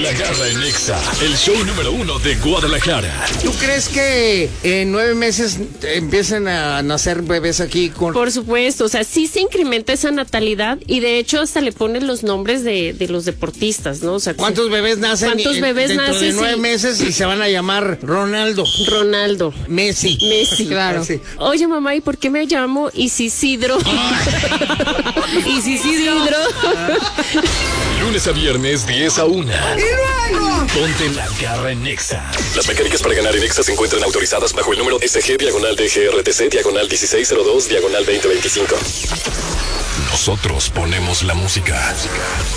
La Garra en Nexa, el show número 1 de Guadalajara. ¿Tú crees que en 9 meses empiecen a nacer bebés aquí con...? Por supuesto, o sea, sí se incrementa esa natalidad y de hecho hasta le ponen los nombres de los deportistas, ¿no? O sea, ¿cuántos bebés nacen? ¿Cuántos bebés dentro nacen? de 9 meses y se van a llamar Ronaldo, Messi. Claro. Sí. Oye, mamá, ¿y por qué me llamo Isisidro? Isisidro. Lunes a viernes, 10 a 1. ¡Y luego! Ponte La Garra en Nexa. Las mecánicas para ganar en Nexa se encuentran autorizadas bajo el número SG/DGRTC /1602/2025. Nosotros ponemos la música.